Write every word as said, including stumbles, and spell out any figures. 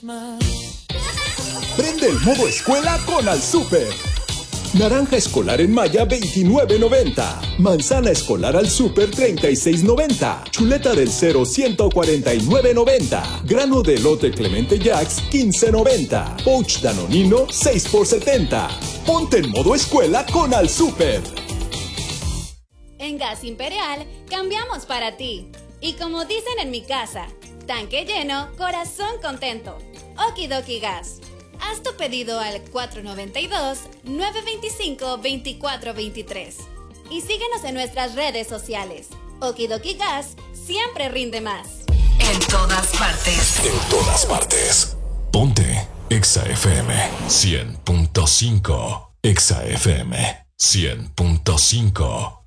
Prende el modo escuela con Al Súper. Naranja escolar en Maya veintinueve noventa. Manzana escolar al Súper treinta y seis noventa. Chuleta del cero ciento cuarenta y nueve noventa. Grano de elote Clemente Jax quince noventa. Pouch Danonino seis por setenta. Ponte en modo escuela con Al Súper. En Gas Imperial cambiamos para ti. Y como dicen en mi casa, tanque lleno, corazón contento. Okidoki Gas. Haz tu pedido al cuatro nueve dos, nueve dos cinco, dos cuatro dos tres. Y síguenos en nuestras redes sociales. Okidoki Gas siempre rinde más. En todas partes. En todas partes. Ponte Exa F M cien punto cinco. Exa F M cien punto cinco.